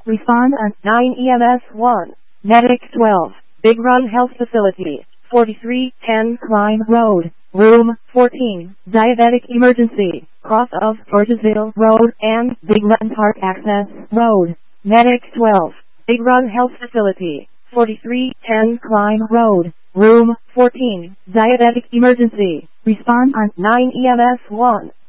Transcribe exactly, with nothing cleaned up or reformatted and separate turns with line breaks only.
Respond on nine E M S one. Medic twelve. Big Run Health Facility. forty-three ten Klein Road. Room fourteen. Diabetic Emergency. Cross of Georgesville Road and Big Run Park Access Road. Medic twelve. Big Run Health Facility. forty-three ten Klein Road. Room fourteen. Diabetic Emergency. Respond on nine E M S one.